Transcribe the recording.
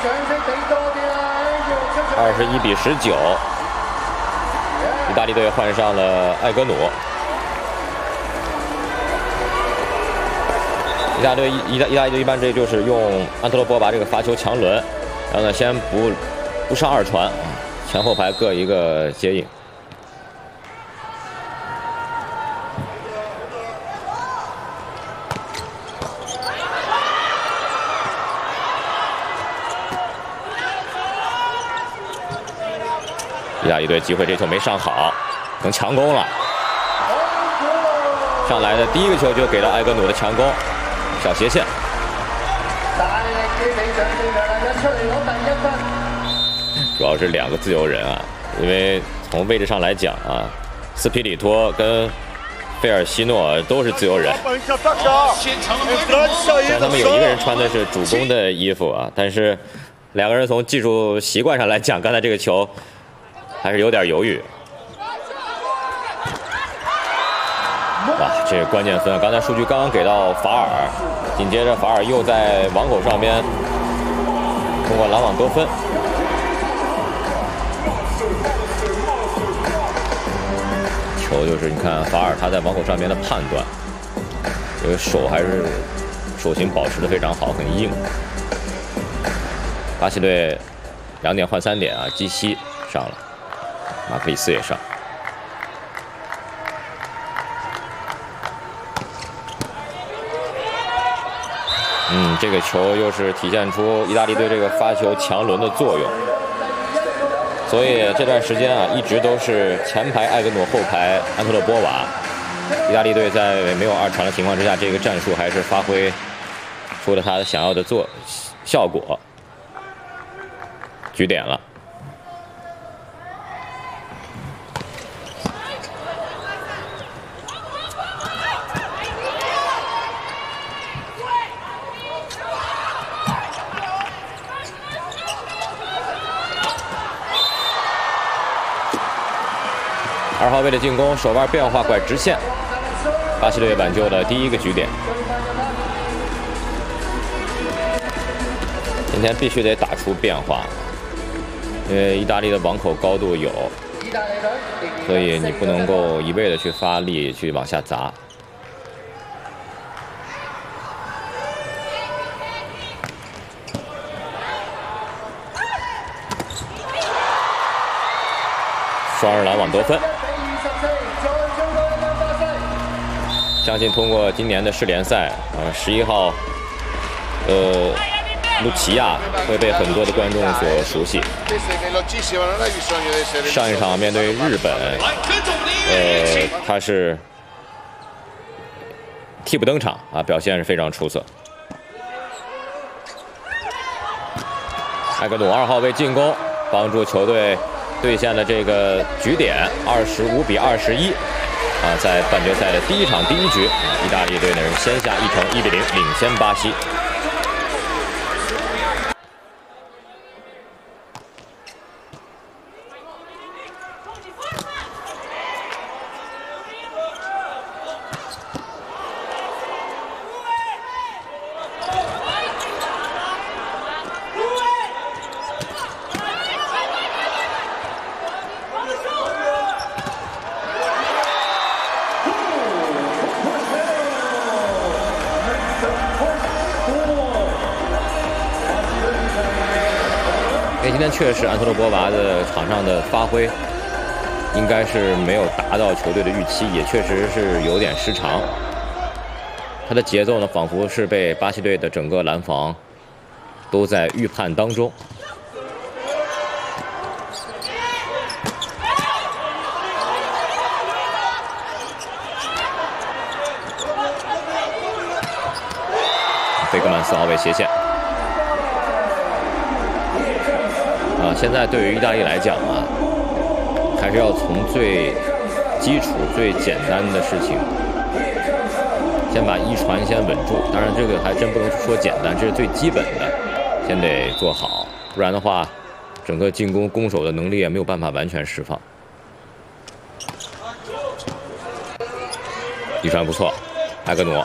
21比19，意大利队换上了艾格努。意大利队一般这就是用安特洛波娃这个罚球强轮，然后呢先不上二传，前后排各一个接应。 意大利队机会，这球没上好，成强攻了。上来的第一个球就给到埃格努的强攻，小斜线。主要是2个自由人啊，因为从位置上来讲啊，斯皮里托跟费尔西诺都是自由人。虽然他们有一个人穿的是主攻的衣服啊，但是2个人从技术习惯上来讲，刚才这个球。 还是有点犹豫。哇，这个关键分！刚才数据刚刚给到法尔，紧接着法尔又在网口上边通过拦网得分。球就是你看法尔他在网口上边的判断，这个手还是手型保持的非常好，很硬。巴西队2点换3点啊，基西上了。 马克里斯也上，这个球又是体现出意大利队这个发球强轮的作用，所以这段时间啊，一直都是前排艾格努，后排安特洛波娃。意大利队在没有二传的情况之下，这个战术还是发挥出了他想要的效果，举点了。 2号位的进攻，手腕变化，拐直线，巴西队挽救了第1个局点。今天必须得打出变化，因为意大利的网口高度有，所以你不能够一味的去发力去往下砸。双人拦网得分。 相信通过今年的世联赛，11号，路齐亚会被很多的观众所熟悉。上一场面对日本，他是替补登场啊，表现是非常出色。埃格努2号位进攻，帮助球队兑现了这个局点，25比21。 在半决赛的第1场第1局，意大利队呢是先下一城1比0领先巴西。今天确实，安特洛波娃的场上的发挥应该是没有达到球队的预期，也确实是有点失常。他的节奏呢，仿佛是被巴西队的整个拦防都在预判当中。贝克曼4号位斜线。 现在对于意大利来讲啊，还是要从最基础、最简单的事情，先把一传先稳住。当然，这个还真不能说简单，这是最基本的，先得做好，不然的话，整个进攻攻守的能力也没有办法完全释放。一传不错，埃格努。